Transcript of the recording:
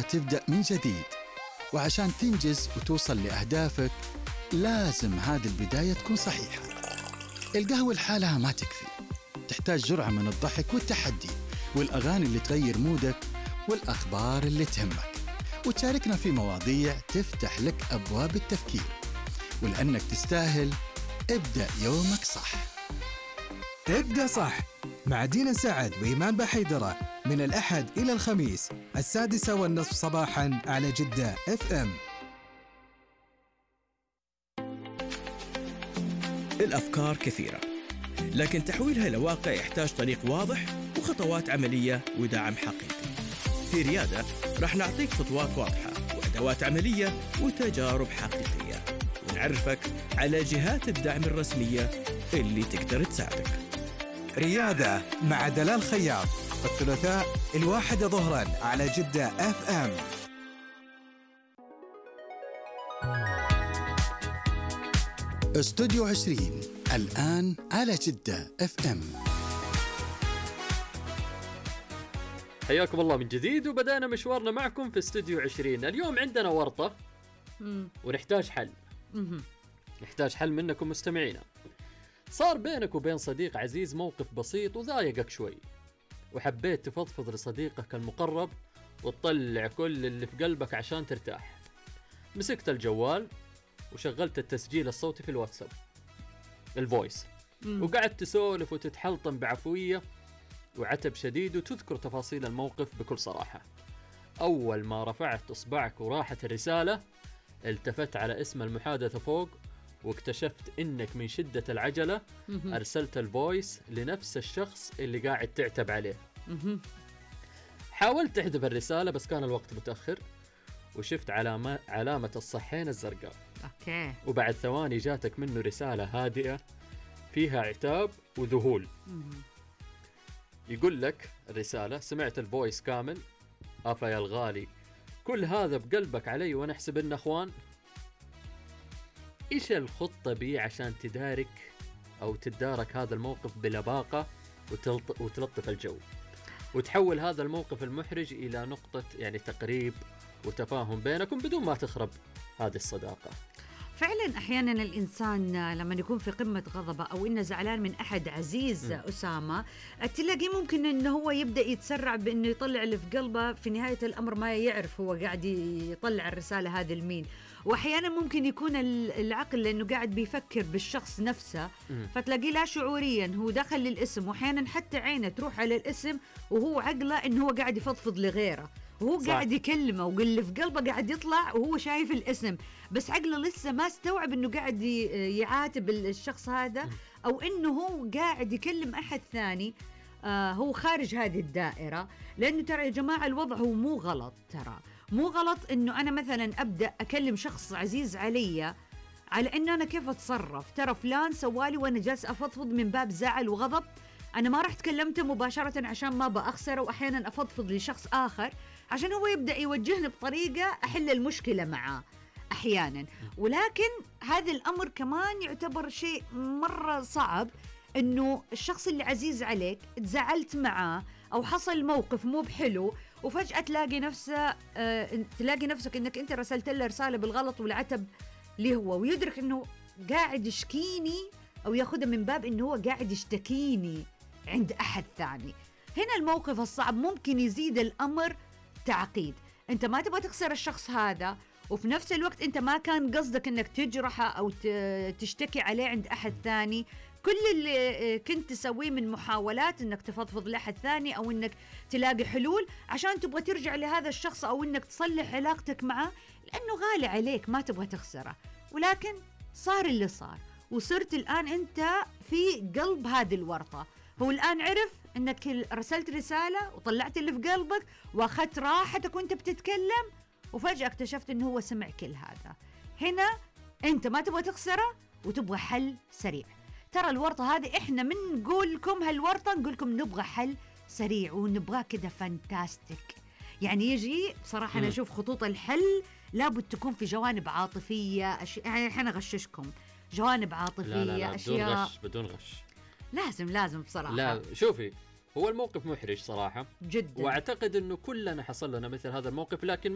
تبدأ من جديد، وعشان تنجز وتوصل لأهدافك لازم هذه البداية تكون صحيحة. القهوة لحالها ما تكفي، تحتاج جرعة من الضحك والتحدي والأغاني اللي تغير مودك والأخبار اللي تهمك، وتشاركنا في مواضيع تفتح لك أبواب التفكير. ولأنك تستاهل، ابدأ يومك صح. ابدأ صح مع دينا سعد وإيمان بحيدرة من الأحد إلى الخميس 6:30 صباحا على جدة FM. الأفكار كثيرة، لكن تحويلها إلى واقع يحتاج طريق واضح وخطوات عملية ودعم حقيقي. في ريادة راح نعطيك خطوات واضحة وأدوات عملية وتجارب حقيقية، ونعرفك على جهات الدعم الرسمية اللي تقدر تساعدك. ريادة مع دلال خياط، الثلاثاء 1 ظهرا على جدة FM. استوديو 20 الآن على جدة FM. حياكم الله من جديد، وبدأنا مشوارنا معكم في استوديو 20. اليوم عندنا ورطة ونحتاج حل. نحتاج حل منكم مستمعينا. صار بينك وبين صديق عزيز موقف بسيط وضايقك شوي، وحبيت تفضفض لصديقك المقرب وتطلع كل اللي في قلبك عشان ترتاح. مسكت الجوال وشغلت التسجيل الصوتي في الواتساب، الفويس، وقعدت تسولف وتتحلطم بعفوية وعتب شديد وتذكر تفاصيل الموقف بكل صراحة. أول ما رفعت إصبعك وراحت الرسالة، التفت على اسم المحادثة فوق واكتشفت إنك من شدة العجلة أرسلت الفويس لنفس الشخص اللي قاعد تعتب عليه. حاولت تحذف الرسالة بس كان الوقت متأخر، وشفت علامة الصحين الزرقاء. أوكي. وبعد ثواني جاتك منه رسالة هادئة فيها عتاب وذهول. يقول لك الرسالة: سمعت الفويس كامل، أفا يا الغالي كل هذا بقلبك علي وأنا أحسب إن أخوان. إيش الخطة بي عشان تدارك أو تدارك هذا الموقف بلباقة وتلطف الجو وتحول هذا الموقف المحرج إلى نقطة يعني تقريب وتفاهم بينكم بدون ما تخرب هذه الصداقة؟ فعلا أحيانا الإنسان لما يكون في قمة غضبه أو إنه زعلان من أحد عزيز أسامة، تلاقيه ممكن إنه هو يبدأ يتسرع بإنه يطلع اللي في قلبه. في نهاية الأمر ما يعرف هو قاعد يطلع الرسالة هذه لمين، وأحيانا ممكن يكون العقل لأنه قاعد بيفكر بالشخص نفسه، فتلاقيه لا شعوريا هو دخل للاسم، وأحيانا حتى عينه تروح على الاسم وهو عقله إنه هو قاعد يفضفض لغيره، وهو قاعد يكلمه واللي في قلبه قاعد يطلع وهو شايف الاسم، بس عقله لسه ما استوعب انه قاعد يعاتب الشخص هذا، او انه هو قاعد يكلم احد ثاني. هو خارج هذه الدائرة. لانه ترى يا جماعة الوضع هو مو غلط، ترى مو غلط انه انا مثلا ابدأ اكلم شخص عزيز علي على انه انا كيف اتصرف. ترى فلان سوالي وانا جالس افضفض من باب زعل وغضب، انا ما رحت كلمته مباشرة عشان ما بأخسره، واحيانا افضفض لشخص اخر عشان هو يبدأ يوجهني بطريقة أحل المشكلة معاه أحيانا. ولكن هذا الأمر كمان يعتبر شيء مرة صعب، إنه الشخص اللي عزيز عليك تزعلت معاه أو حصل موقف مو بحلو، وفجأة تلاقي نفسك إنك أنت رسلت له رسالة بالغلط والعتب ليه هو، ويدرك إنه قاعد يشكيني أو ياخذها من باب إنه هو قاعد يشتكيني عند أحد ثاني. هنا الموقف الصعب ممكن يزيد الأمر تعقيد. انت ما تبغى تخسر الشخص هذا، وفي نفس الوقت انت ما كان قصدك انك تجرحه او تشتكي عليه عند احد ثاني. كل اللي كنت تسويه من محاولات انك تفضفض لاحد ثاني او انك تلاقي حلول عشان تبغى ترجع لهذا الشخص او انك تصلح علاقتك معه، لانه غالي عليك ما تبغى تخسره. ولكن صار اللي صار، وصرت الان انت في قلب هذه الورطة. هو الآن عرف أنك رسلت رسالة وطلعت اللي في قلبك وأخذت راحتك وأنت بتتكلم، وفجأة اكتشفت أنه هو سمع كل هذا. هنا أنت ما تبغى تخسره وتبغى حل سريع. ترى الورطة هذه إحنا من نقول لكم هالورطة نقول لكم نبغى حل سريع ونبغى كده فانتاستيك. يعني يجي بصراحة أنا أشوف خطوط الحل لابد تكون في جوانب عاطفية، يعني إحنا غششكم جوانب عاطفية. لا أشياء بدون غش لازم بصراحة. لا شوفي، هو الموقف محرج صراحة جدا، واعتقد انه كلنا حصل لنا مثل هذا الموقف، لكن